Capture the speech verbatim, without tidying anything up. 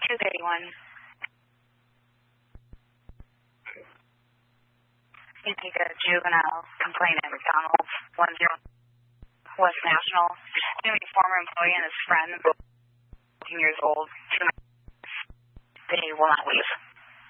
two thirty-one. You take a juvenile complaint at McDonald's, one zero West National. A former employee and his friend, fourteen years old. They will not leave.